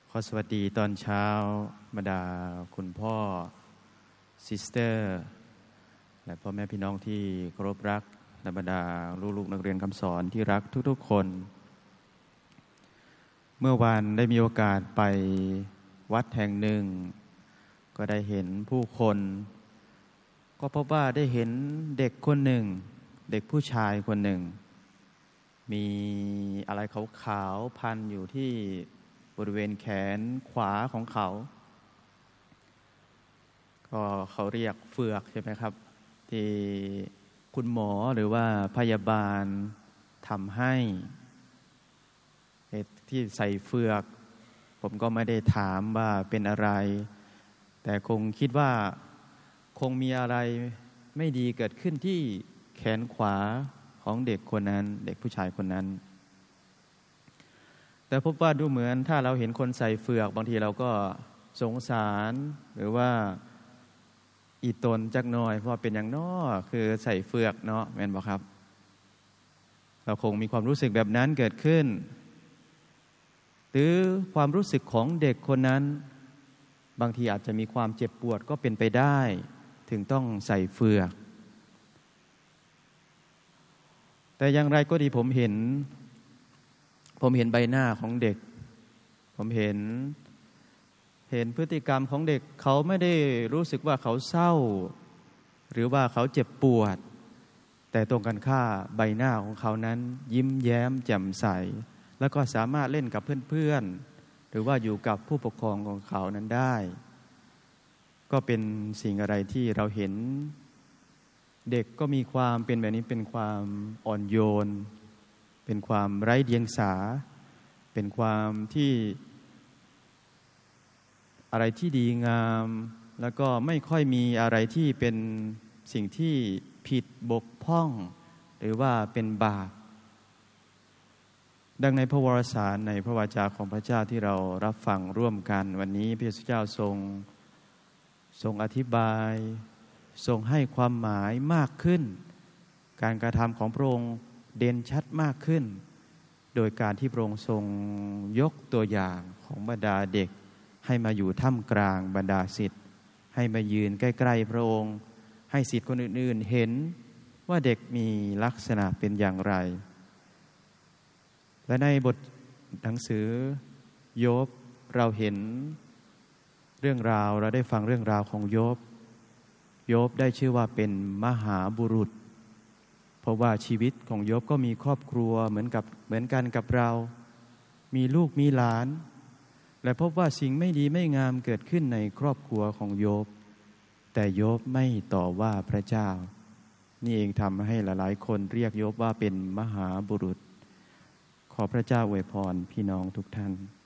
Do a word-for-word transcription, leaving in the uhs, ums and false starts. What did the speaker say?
ขอสวัสดีตอนเช้าบรรดาคุณพ่อซิสเตอร์และพ่อแม่พี่น้องที่เคารพรักและบรรดาลูกๆนักเรียนคำสอนที่รักทุกๆคนเมื่อวานได้มีโอกาสไปวัดแห่งหนึ่งก็ได้เห็นผู้คนก็พบว่าได้เห็นเด็กคนหนึ่งเด็กผู้ชายคนหนึ่งมีอะไรขาวๆพันอยู่ที่บริเวณแขนขวาของเขาก็เขาเรียกเฟือกใช่ไหมครับที่คุณหมอหรือว่าพยาบาลทำให้ที่ใส่เฟือกผมก็ไม่ได้ถามว่าเป็นอะไรแต่คงคิดว่าคงมีอะไรไม่ดีเกิดขึ้นที่แขนขวาของเด็กคนนั้นเด็กผู้ชายคนนั้นแต่พบว่าดูเหมือนถ้าเราเห็นคนใส่เฟือกบางทีเราก็สงสารหรือว่าอีตนจักหน่อยเพราะเป็นอย่างน้อคือใส่เฟือกเนาะแม่นบ่ครับเราคงมีความรู้สึกแบบนั้นเกิดขึ้นหรือความรู้สึกของเด็กคนนั้นบางทีอาจจะมีความเจ็บปวดก็เป็นไปได้ถึงต้องใส่เฟือกแต่อย่างไรก็ดีผมเห็นผมเห็นใบหน้าของเด็กผมเห็นเห็นพฤติกรรมของเด็กเขาไม่ได้รู้สึกว่าเขาเศร้าหรือว่าเขาเจ็บปวดแต่ตรงกันข้ามใบหน้าของเขานั้นยิ้มแย้มแจ่มใสแล้วก็สามารถเล่นกับเพื่อนๆหรือว่าอยู่กับผู้ปกครองของเขานั้นได้ก็เป็นสิ่งอะไรที่เราเห็นเด็กก็มีความเป็นแบบนี้เป็นความอ่อนโยนเป็นความไร้เดียงสาเป็นความที่อะไรที่ดีงามแล้วก็ไม่ค่อยมีอะไรที่เป็นสิ่งที่ผิดบกพร่องหรือว่าเป็นบาปดังในพระวรสารในพระวจาของพระเจ้าที่เรารับฟังร่วมกันวันนี้พระเจ้าทรงทรงอธิบายทรงให้ความหมายมากขึ้นการกระทำของพระองค์เด่นชัดมากขึ้นโดยการที่พระองค์ทรงยกตัวอย่างของบรรดาเด็กให้มาอยู่ท่ามกลางบรรดาศิษย์ให้มายืนใกล้ๆพระองค์ให้ศิษย์คนอื่นๆเห็นว่าเด็กมีลักษณะเป็นอย่างไรและในบทหนังสือโยบเราเห็นเรื่องราวเราได้ฟังเรื่องราวของโยบโยบได้ชื่อว่าเป็นมหาบุรุษเพราะว่าชีวิตของโยบก็มีครอบครัวเหมือนกับเหมือนกันกับเรามีลูกมีหลานและพบว่าสิ่งไม่ดีไม่งามเกิดขึ้นในครอบครัวของโยบแต่โยบไม่ต่อว่าพระเจ้านี่เองทำให้หลายๆคนเรียกโยบว่าเป็นมหาบุรุษขอพระเจ้าอวยพรพี่น้องทุกท่าน